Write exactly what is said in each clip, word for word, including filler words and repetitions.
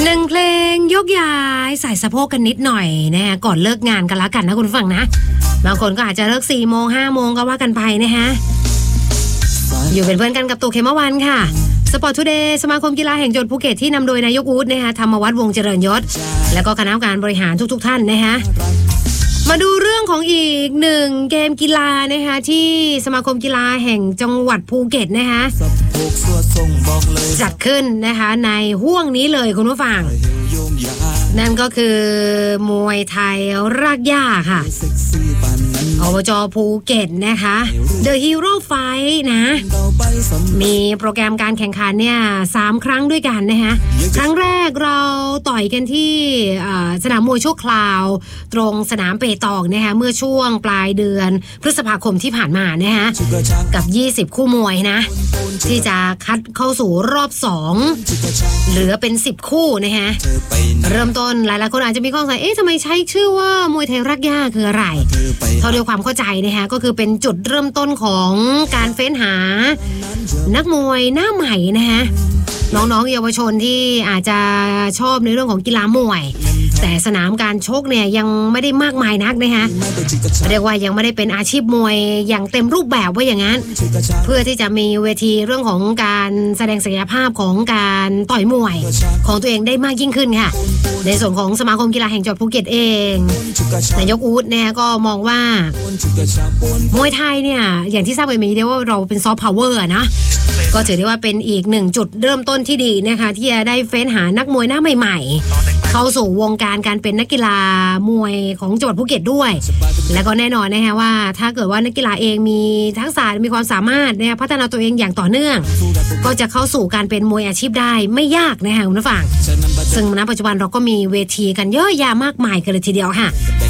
หนึ่งเพลงยกย้ายใส่สะโพกกันนิดหน่อยนะฮะก่อนเลิกงานกันละกันนะคุณผู้ฟังนะบางคนก็อาจจะเลิกสี่โมงห้าโมงก็ว่ากันไปนะฮะอยู่เป็นเพื่อนกันกับตู่เขมวันค่ะสปอร์ตทูเดย์สมาคมกีฬาแห่งจังหวัดภูเก็ตที่นำโดยนายกอู๊ดนะคะธรรมวัฒน์วงศ์เจริญยศและก็คณะกรรมการบริหารทุกๆท่านนะคะมาดูเรื่องของอีกหนึ่งเกมกีฬานะคะที่สมาคมกีฬาแห่งจังหวัดภูเก็ตนะคะจัดขึ้นนะคะในห่วงนี้เลยคุณผู้ฟังนั่นก็คือมวยไทยรากหญ้าค่ะอบจ.ภูเก็ตนะคะ The Hero Fight นะมีโปรแกรมการแข่งขันเนี่ยสามครั้งด้วยกันนะคะครั้งแรกเราต่อยกันที่สนามมวยชั่วคราวตรงสนามเปตองนะคะเมื่อช่วงปลายเดือนพฤษภาคมที่ผ่านมานะคะกับยี่สิบคู่มวยนะที่จะคัดเข้าสู่รอบสองเหลือเป็นสิบคู่นะคะเริ่มต้นหลายๆคนอาจจะมีข้อสงสัยเอ๊ะทำไมใช้ชื่อว่ามวยไทยรากหญ้าคืออะไรเท่าด้วยความเข้าใจนะคะก็คือเป็นจุดเริ่มต้นของการเฟ้นหานักมวยหน้าใหม่นะคะน้องๆเยาวชนที่อาจจะชอบในเรื่องของกีฬามวยแต่สนามการชกเนี่ยยังไม่ได้มากมายนักนะคะเรียกว่ายังไม่ได้เป็นอาชีพมวยอย่างเต็มรูปแบบว่าอย่างนั้นเพื่อที่จะมีเวทีเรื่องของการแสดงศักยภาพของการต่อยมวยของตัวเองได้มากยิ่งขึ้นค่ะในส่วนของสมาคมกีฬาแห่งจังหวัดภูเก็ตเองนายกอู๊ดเนี่ยก็มองว่ามวยไทยเนี่ยอย่างที่ทราบไปมีได้ว่าเราเป็นซอฟต์พาวเวอร์นะก็ถือได้ว่าเป็นอีกหนึ่งจุดเริ่มต้นที่ดีนะคะที่จะได้เฟ้นหานักมวยหน้าใหม่ๆเข้าสู่วงการการเป็นนักกีฬามวยของจังหวัดภูเก็ตด้วยและก็แน่นอนนะคะว่าถ้าเกิดว่านักกีฬาเองมีทักษะมีความสามารถเนี่ยพัฒนาตัวเองอย่างต่อเนื่องก็จะเข้าสู่การเป็นมวยอาชีพได้ไม่ยากนะคะคุณผู้ฟังซึ่งณปัจจุบันเราก็มีเวทีกันเยอะแยะมากมายกันเลยทีเดียวค่ะ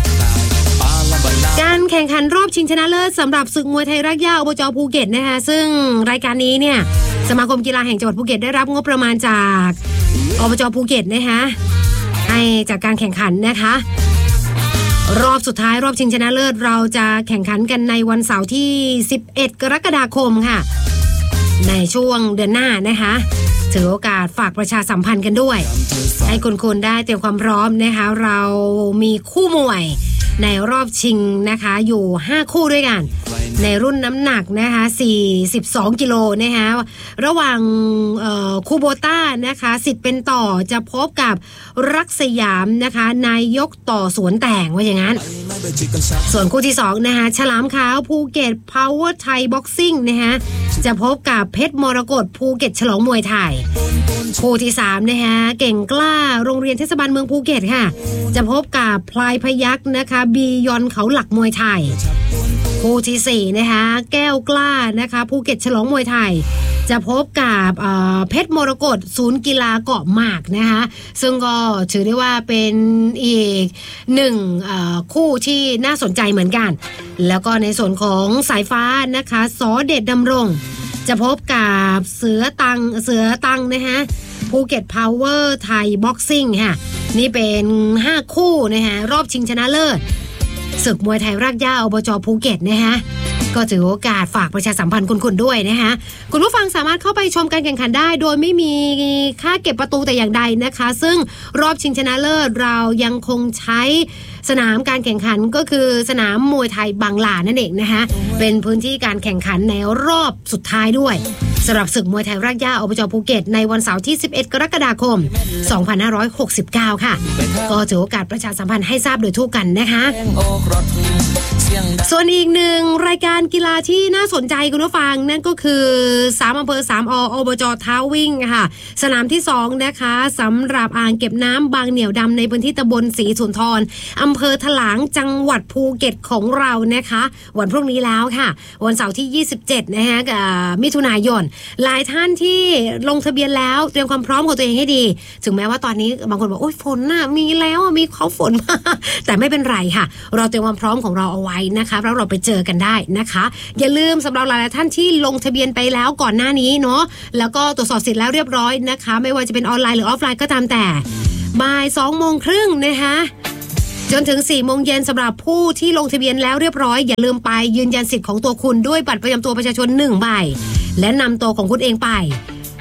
การแข่งขันรอบชิงชนะเลิศสำหรับศึกมวยไทยรากหญ้าอบจ.ภูเก็ตนะคะซึ่งรายการนี้เนี่ยสมาคมกีฬาแห่งจังหวัดภูเก็ตได้รับงบประมาณจากอบจ.ภูเก็ตนะคะให้จากการแข่งขันนะคะรอบสุดท้ายรอบชิงชนะเลิศเราจะแข่งขันกันในวันเสาร์ที่สิบเอ็ดกรกฎาคมค่ะในช่วงเดือนหน้านะคะถือโอกาสฝากประชาสัมพันธ์กันด้วยให้คุณๆได้เตรียมความพร้อมนะคะเรามีคู่มวยในรอบชิงนะคะอยู่ห้าคู่ด้วยกันในรุ่นน้ำหนักนะคะสี่สิบสองกิโลนะคะระหว่างคูโบต้านะคะสิทธิ์เป็นต่อจะพบกับรักสยามนะคะนายกต่อสวนแต่งว่าอย่างนั้นส่วนคู่ที่สองนะคะฉลามขาวภูเก็ตพาวเวอร์ไทยบ็อกซิ่งนะคะจะพบกับเพชรมรกตภูเก็ตฉลองมวยไทยคู่ที่สามนะคะเก่งกล้าโรงเรียนเทศบาลเมืองภูเก็ตค่ะจะพบกับพลายพยัคฆ์นะคะบียอนเขาหลักมวยไทยคู่ที่สี่นะคะแก้วกล้านะคะภูเก็ตฉลองมวยไทยจะพบกับเพชรมรกตศูนย์กีฬาเกาะหมากนะคะซึ่งก็ถือได้ว่าเป็นอีกหนึ่งคู่ที่น่าสนใจเหมือนกันแล้วก็ในส่วนของสายฟ้านะคะสอเดชดำรงจะพบกับเสือตังเสือตังนะคะภูเก็ตพาวเวอร์ไทยบ็อกซิ่งค่ะนี่เป็นห้าคู่นะคะรอบชิงชนะเลิศศึกมวยไทยรากหญ้าอบจ.ภูเก็ตนะคะก็ถือโอกาสฝากประชาสัมพันธ์คุณๆด้วยนะคะคุณผู้ฟังสามารถเข้าไปชมการแข่งขันได้โดยไม่มีค่าเก็บประตูแต่อย่างใดนะคะซึ่งรอบชิงชนะเลิศเรายังคงใช้สนามการแข่งขันก็คือสนามมวยไทยบางหลานั่นเองนะคะเป็นพื้นที่การแข่งขันในรอบสุดท้ายด้วยสำหรับศึกมวยไทยรากหญ้าอบจ.ภูเก็ตในวันเสาร์ที่สิบเอ็ดกรกฎาคมสองพันห้าร้อยหกสิบเก้าค่ะก็ถือโอกาสประชาสัมพันธ์ให้ทราบโดยทั่วกันนะคะส่วนอีกหนึ่งรายการกีฬาที่น่าสนใจคุณผู้ฟังนั่นก็คือสามอำเภอสามออบจ.ท้าวิ่งค่ะสนามที่สองนะคะสำหรับอ่างเก็บน้ำบางเหนี่ยวดำในพื้นที่ตำบลศรีสุนทรอำเภอถลางจังหวัดภูเก็ตของเรานะคะวันพรุ่งนี้แล้วค่ะวันเสาร์ที่ยี่สิบเจ็ดนะคะมิถุนายนหลายท่านที่ลงทะเบียนแล้วเตรียมความพร้อมของตัวเองให้ดีถึงแม้ว่าตอนนี้บางคนบอกโอ๊ยฝนน่ะมีแล้วมีเขาฝนมาแต่ไม่เป็นไรค่ะเราเตรียมความพร้อมของเราเอาไว้นะคะแล้วเราไปเจอกันได้นะคะอย่าลืมสำหรับหลายๆท่านที่ลงทะเบียนไปแล้วก่อนหน้านี้เนาะแล้วก็ตรวจสอบสิทธิ์แล้วเรียบร้อยนะคะไม่ว่าจะเป็นออนไลน์หรือออฟไลน์ก็ตามแต่บ่ายสองโมงครึ่งนะคะจนถึงสี่โมงเย็นสำหรับผู้ที่ลงทะเบียนแล้วเรียบร้อยอย่าลืมไปยืนยันสิทธิ์ของตัวคุณด้วยบัตรประจำตัวประชาชนหนึ่งใบและนำตัวของคุณเองไป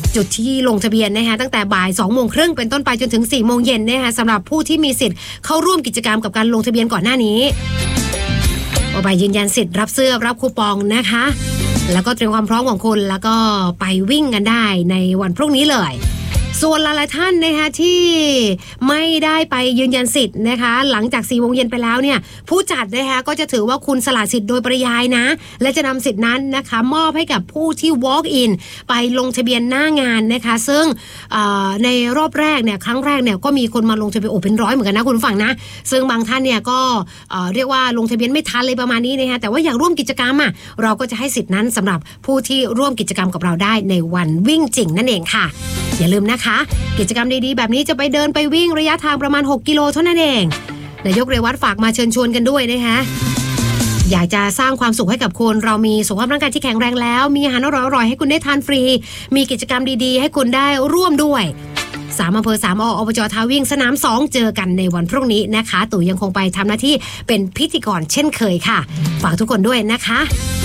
จุดที่ลงทะเบียนนะคะตั้งแต่บ่ายสองโมงครึ่งเป็นต้นไปจนถึงสี่โมงเย็นนะคะสำหรับผู้ที่มีสิทธิ์เข้าร่วมกิจกรรมกับการลงทะเบียนก่อนหน้านี้เอาไปยืนยันสิทธิ์รับเสื้อรับคูปองนะคะแล้วก็เตรียมความพร้อมของคุณแล้วก็ไปวิ่งกันได้ในวันพรุ่งนี้เลยส่วนหลายๆท่านนะคะที่ไม่ได้ไปยืนยันสิทธิ์นะคะหลังจากสี่โมงเย็นไปแล้วเนี่ยผู้จัดนะคะก็จะถือว่าคุณสละสิทธิ์โดยปริยายนะและจะนำสิทธิ์นั้นนะคะมอบให้กับผู้ที่ walk in ไปลงทะเบียนหน้างานนะคะซึ่งในรอบแรกเนี่ยครั้งแรกเนี่ยก็มีคนมาลงทะเบียนโอ้เป็นร้อยเหมือนกันนะคุณผู้ฟังนะซึ่งบางท่านเนี่ยก็เรียกว่าลงทะเบียนไม่ทันเลยประมาณนี้นะคะแต่ว่าอยากร่วมกิจกรรมอ่ะเราก็จะให้สิทธิ์นั้นสำหรับผู้ที่ร่วมกิจกรรมกับเราได้ในวันวิ่งจริงนั่นเองค่ะอย่าลืมนะคะกิจกรรมดีๆแบบนี้จะไปเดินไปวิ่งระยะทางประมาณหกกิโลเท่านั้นเองนายกเรวัตฝากมาเชิญชวนกันด้วยนะคะอยากจะสร้างความสุขให้กับคุณเรามีสุขภาพร่างกายที่แข็งแรงแล้วมีอาหารอร่อยๆให้คุณได้ทานฟรีมีกิจกรรมดีๆให้คุณได้ร่วมด้วยสามอำเภอสามออบจท้าวิ่งสนามสองเจอกันในวันพรุ่งนี้นะคะตู่ยังคงไปทำหน้าที่เป็นพิธีกรเช่นเคยค่ะฝากทุกคนด้วยนะคะ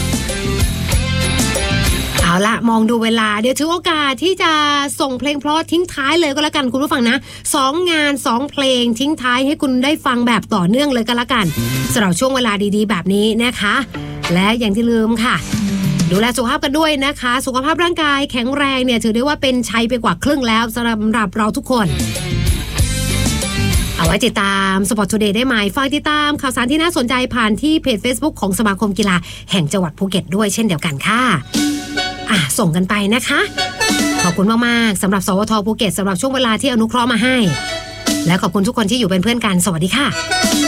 เอาละมองดูเวลาเดี๋ยวถือโอกาสที่จะส่งเพลงเพราะทิ้งท้ายเลยก็แล้วกันคุณผู้ฟังนะสองงานสองเพลงทิ้งท้ายให้คุณได้ฟังแบบต่อเนื่องเลยก็แล้วกันสำหรับช่วงเวลาดีๆแบบนี้นะคะและอย่างที่ลืมค่ะดูแลสุขภาพกันด้วยนะคะสุขภาพร่างกายแข็งแรงเนี่ยถือได้ว่าเป็นชัยไปกว่าครึ่งแล้วสำหรับเราทุกคนเอาไว้ติดตาม Sport Today ได้ใหม่ฝากติดตามข่าวสารที่น่าสนใจผ่านที่เพจ Facebook ของสมาคมกีฬาแห่งจังหวัดภูเก็ตด้วยเช่นเดียวกันค่ะอ่ะส่งกันไปนะคะขอบคุณมากๆสำหรับสวทภูเก็ตสำหรับช่วงเวลาที่อนุเคราะห์มาให้และขอบคุณทุกคนที่อยู่เป็นเพื่อนกันสวัสดีค่ะ